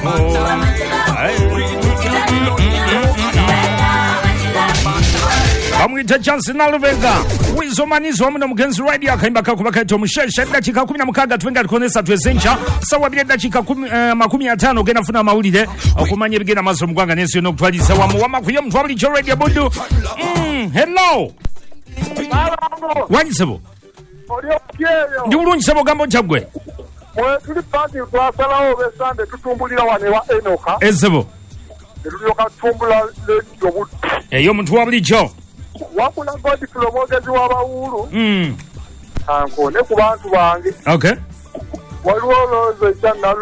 Bamwita chance na Lubenga wizomanizo wamuno mugenzi radio akaimba kakuba kaito musheshe dakika 16 twenga tukonesa twezencha sawa bile dakika 15 gena funa maulide okumanye bigena maso mugwanga nesi no kutwaliza wama kuyo mtwabuli jo radio budu. Hello wanisebo ndi ulungi sebo gambo chagwe tuli pati twasalawo besande tutumbulira wane wa Enoka ezebo tulioka tumbula le budu eyo mtwabuli jo wakula godi promogezi wabawulu anko ne kubantu bange okay waliwo loze channa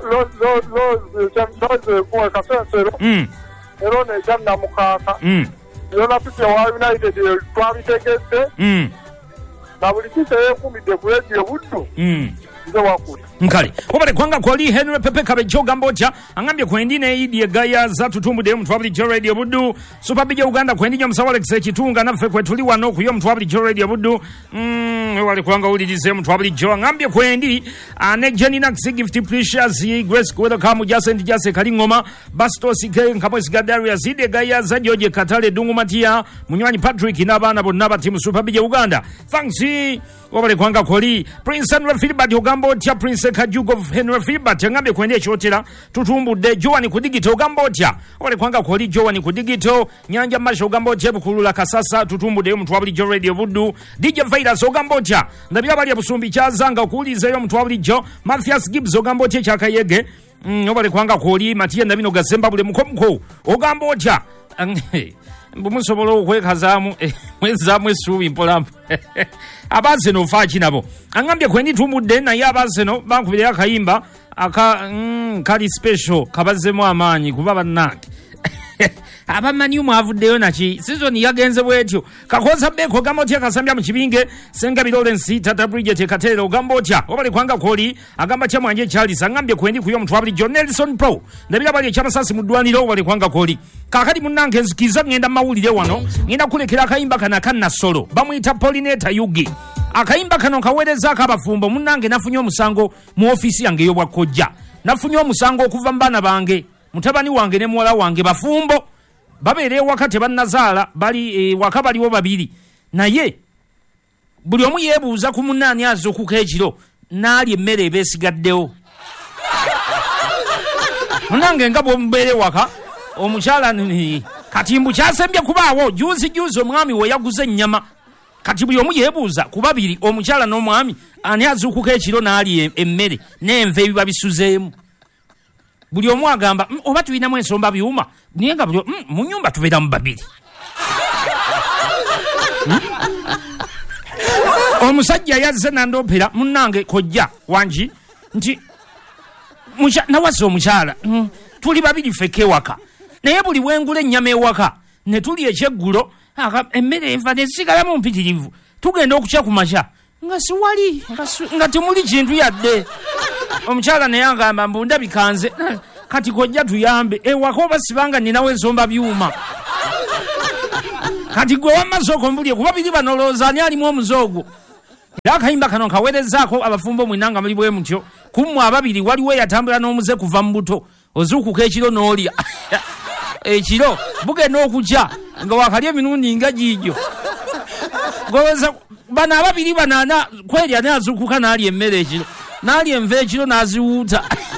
loze kwa kasensero ero ne channa mukaka yona pita wa United twabitegese na buli kise yekumide ku radio butu ndo wakuta nkali obale kwanga kwali Henry Pepe Kabejo Gamboja angambye kwendine idi gaya za tutumbude mtwabuli jo radio budu supabije Uganda kwendinyo msawale kisechitunga nafe kwetuliwa no kuyo mtwabuli jo radio budu wale kwanga ulidize mtwabuli jo angambye kwendi ane Jenina gift precious Grace welcome jase kalingoma Bastos ke nkapwesi Gadaria zide gaya za George Katale Dungumatia Munywanyi Patrick nabana bonaba timu supabije Uganda thanks obale kwanga kwali Prince Henry Philbert Gamboja Prince Kajugo Henry Philbert ngambe kwende chotera tutumbude Joani kudigito Gamboja obale kwanga kwali Joani kudigito Nyanja Masho Gamboja bukulula kasasa tutumbude mtwabuli jo radio budu DJ Vaida so Gamboja ndabya bali abusumbi chazanga okuliza yo mtwabuli jo Mathias Gibbs Gamboja chakayege obale kwanga kwali Matia ndabino Gasemba bule mukomko Gamboja mbumusobolo okwekazamu mwezamu esubi mpolampo abazeno fachi nabo angambye kwendi tumudde naye abazeno bankubira akayimba aka kali special kabazemu amanyi kuba bannange abamanyi mwavuddeyo naki season yagenze bwetyo kakoza beko Gamboja kasambya mu kibinge senga Lawrence Tata Bridget Katero Gamboja obali kwanga koli agamba cha mwanje Charles angambye kwendi kuyo mtwabuli John Nelson Pro ndabira bali chamasasi mudwaniro obali kwanga koli kakati munange nzikiza ngenda mawulire wano ngenda kulekera akayimba kana solo bamuyita Polineta Yugi akayimba kano kawereza akabafumbo munange nafunyo omusango mu office yange yo bwakojja nafunyo omusango okuva mbana bange mutabani wange ne muwala wange bafumbo babere wakati bannazaala bali wakabaliwo babiri naye buli omu yebuuza ku munani azokuka ekiro naali emmere ebesigaddewo munange nga bwomubere waka omukyala katimbu kyasembye kubaawo juzi omwami we yaguze ennyama kati buli omu yebuuza ku babiri omukyala n'omwami ani azukuka ekiro naali emmere n'enva ebiba bisuzeemu buli omu agamba oba tulinamu ensomba byuma naye nga buli mu nnyumba tubeeramu babiri omusajja yazze nandoopera munnange kojja wangi nti nawazza omukyala tuli babiri feke ewaka naye buli wengula ennyama ewaka ne tuli ekyeggulo emmere enva nesigalamu mpitirivu tugenda okukya ku makya nga siwali nga temuli kintu yadde omukyala naye agamba mbu ndabikanze kati kojja tuyambe ewaka oba sibanga ninawo ensomba byuma kati gwe wamaze okombulye kuba biri banolooza ani alimu omuzoogo era akayimba kano kawerezaako abafumbo mwinanga muli bwe mutyo kummwe ababiri waliwo eyatambula n'omuze kuva mu buto ozuukuka ekiro n'olya ekiro bugenda okukya nga wakalya emirundi nga giijo goweza bano ababiri banaana kwerya nazuukuka n'alya emmere ekiro n'alya enva ekiro n'aziwuuta